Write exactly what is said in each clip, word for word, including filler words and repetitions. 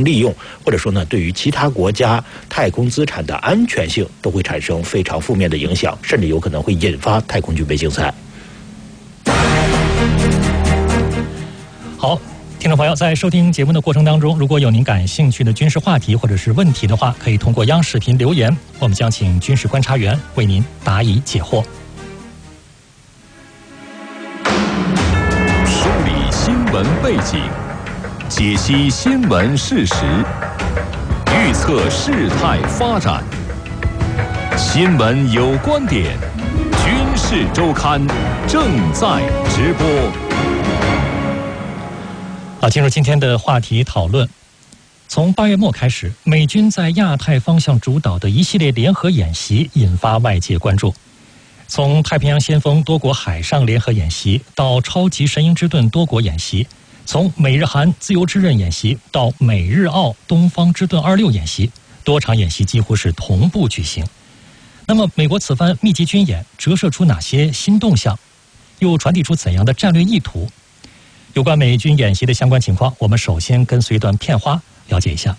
性利用，或者说呢，对于其他国家太空资产的安全性都会产生非常负面的影响，甚至有可能会引发太空军备竞赛。 好。听众朋友，在收听节目的过程当中，如果有您感兴趣的军事话题或者是问题的话，可以通过央视频留言，我们将请军事观察员为您答疑解惑。 梳理新闻背景，解析新闻事实，预测事态发展。新闻有观点，军事周刊正在直播。 好，进入今天的话题讨论。从八月末开始，美军在亚太方向主导的一系列联合演习引发外界关注。从太平洋先锋多国海上联合演习到超级神鹰之盾多国演习，从美日韩自由之刃演习到美日澳东方之盾二六演习，多场演习几乎是同步举行。那么，美国此番密集军演折射出哪些新动向，又传递出怎样的战略意图？有关美军演习的相关情况，我们首先跟随一段片花了解一下。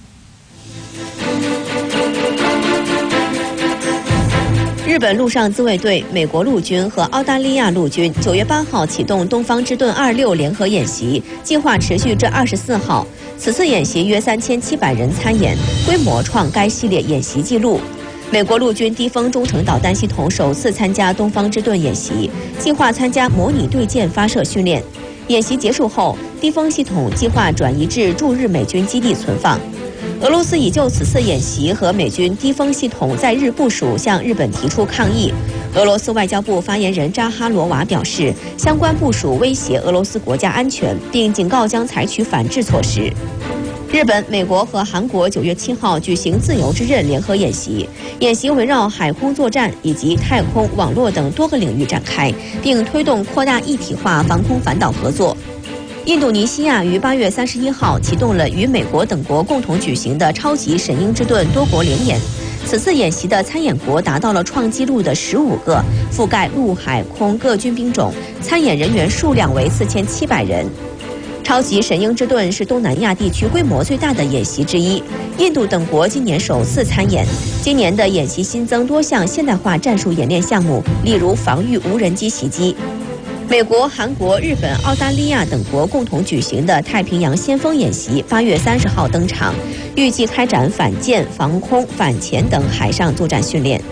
日本陆上自卫队、美国陆军和澳大利亚陆军九月八号启动东方之盾二六联合演习，计划持续至二十四号。此次演习约三千七百人参演，规模创该系列演习纪录。美国陆军低风中程导弹系统首次参加东方之盾演习，计划参加模拟对舰发射训练。演习结束后，低风系统计划转移至驻日美军基地存放。俄罗斯已就此次演习和美军低风系统在日部署向日本提出抗议。俄罗斯外交部发言人扎哈罗娃表示，相关部署威胁俄罗斯国家安全，并警告将采取反制措施。日本、美国和韩国九月七号举行自由之刃联合演习，演习围绕海空作战以及太空、网络等多个领域展开，并推动扩大一体化防空反导合作。印度尼西亚于八月三十一号启动了与美国等国共同举行的超级神鹰之盾多国联演。此次演习的参演国达到了创纪录的十五个，覆盖陆海空各军兵种，参演人员数量为四千七百人。超级神鹰之盾是东南亚地区规模最大的演习之一，印度等国今年首次参演。今年的演习新增多项现代化战术演练项目，例如防御无人机袭击。美国、韩国、日本、澳大利亚等国共同举行的太平洋先锋演习八月三十号登场，预计开展反舰、防空、反潜等海上作战训练。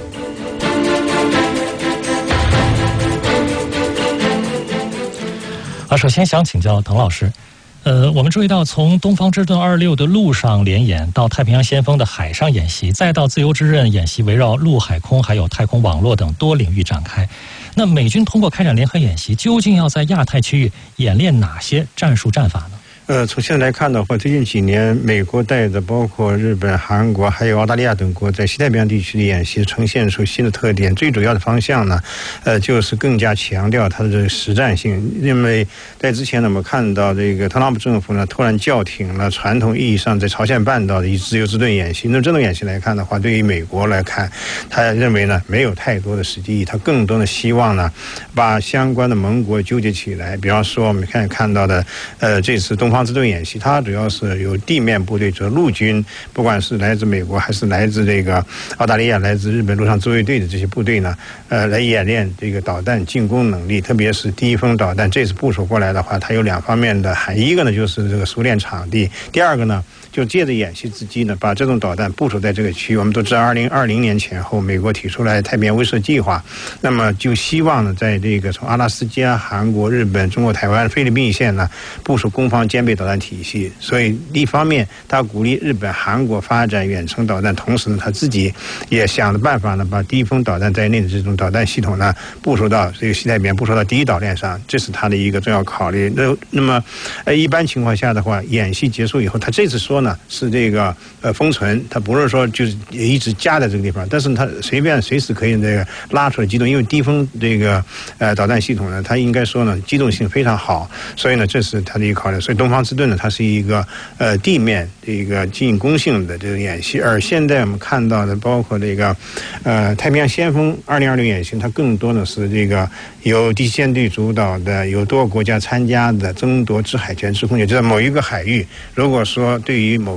啊，首先想请教滕老师，呃，我们注意到从东方之盾二六的陆上联演到太平洋先锋的海上演习，再到自由之刃演习，围绕陆海空还有太空网络等多领域展开。那美军通过开展联合演习，究竟要在亚太区域演练哪些战术战法呢？ 呃，从现在来看的话，最近几年，美国带着包括日本、韩国还有澳大利亚等国在西太平洋地区的演习，呈现出新的特点。最主要的方向呢，呃，就是更加强调它的这个实战性。因为在之前呢，我们看到这个特朗普政府呢，突然叫停了传统意义上在朝鲜半岛的以自由之盾演习。那这种演习来看的话，对于美国来看，他认为呢，没有太多的实际意义，他更多的希望呢，把相关的盟国纠结起来。比方说，我们看看到的，呃，这次东方之盾演习，它主要是有地面部队，就是陆军，不管是来自美国还是来自这个澳大利亚、来自日本陆上自卫队的这些部队呢，呃，来演练这个导弹进攻能力，特别是第一风导弹这次部署过来的话，它有两方面的含义，一个呢就是这个熟练场地，第二个呢就借着演习之机呢，把这种导弹部署在这个区域。我们都知道，二零二零年前后，美国提出来太平洋威慑计划，那么就希望呢，在这个从阿拉斯加、韩国、日本、中国台湾、菲律宾一线呢，部署攻防兼备导弹体系。所以一方面，他鼓励日本、韩国发展远程导弹，同时呢，他自己也想着办法呢，把低风导弹在内的这种导弹系统呢，部署到这个西太平洋，部署到第一岛链上，这是他的一个重要考虑。那那么，呃，一般情况下的话，演习结束以后，他这次说呢。是这个呃封存，它不是说就是一直加在这个地方，但是它随便随时可以这个拉出来机动，因为低风这个呃导弹系统呢，它应该说呢机动性非常好，所以呢这是它的一个考虑。所以东方之盾呢，它是一个呃地面这个进攻性的这个演习，而现在我们看到的包括这个呃太平洋先锋二零二零演习，它更多的是这个由第七舰队主导的，有多个国家参加的争夺制海权制空权，就在某一个海域，如果说对于某